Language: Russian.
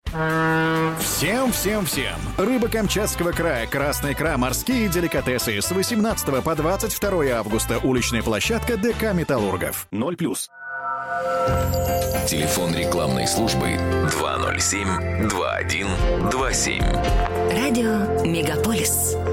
Всем! Рыба Камчатского края, красная икра, морские деликатесы с 18 по 22 августа. Уличная площадка ДК «Металлургов». 0+. Телефон рекламной службы 207-2127. Радио «Мегаполис».